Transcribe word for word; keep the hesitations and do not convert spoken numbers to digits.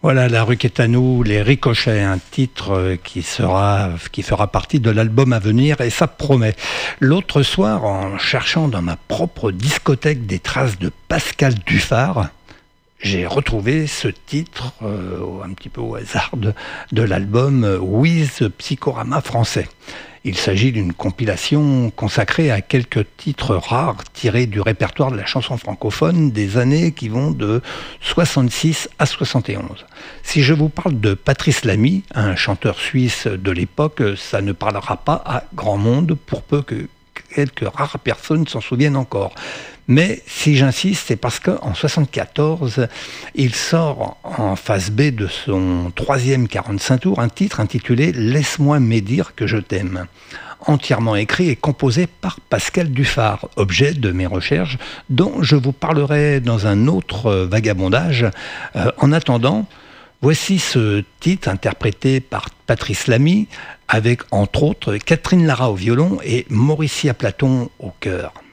Voilà, La rue qui est à nous, Les Ricochets, un titre qui sera, qui fera partie de l'album à venir et ça promet. L'autre soir, en cherchant dans ma propre discothèque des traces de Pascal Dufart, j'ai retrouvé ce titre, euh, un petit peu au hasard, de, de l'album With Psychorama français. Il s'agit d'une compilation consacrée à quelques titres rares tirés du répertoire de la chanson francophone des années qui vont de soixante-six à soixante et onze. Si je vous parle de Patrice Lamy, un chanteur suisse de l'époque, ça ne parlera pas à grand monde, pour peu que quelques rares personnes s'en souviennent encore. Mais si j'insiste, c'est parce qu'en soixante-quatorze, il sort en face B de son troisième quarante-cinq tours un titre intitulé « Laisse-moi médire que je t'aime », entièrement écrit et composé par Pascal Dufart, objet de mes recherches, dont je vous parlerai dans un autre vagabondage. Euh, en attendant, voici ce titre interprété par Patrice Lamy, avec entre autres Catherine Lara au violon et Mauricia Platon au chœur.